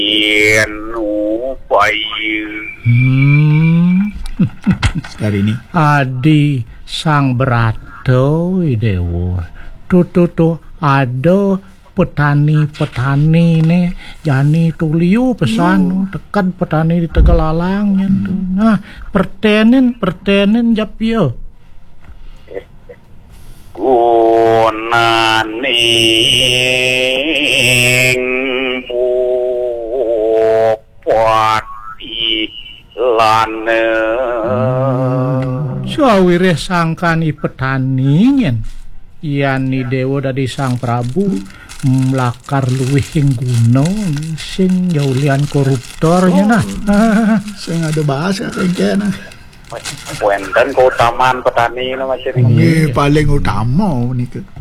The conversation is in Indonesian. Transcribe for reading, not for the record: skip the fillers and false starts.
yen upaya Dari ini Adi sang berato idewo tuh ada petani nih jani tuliu pesan tekan petani di Tegalalangnya tuh. Nah pertenen japio gunaning mupati lane sawire sangkani petani nyen yani dewa dari sang Prabu melakar luwih ing guna sing jaulian koruptornya nah saya ada bahasa kayak nah. wenten keutamaan petani no Mas Ring. Paling utama nih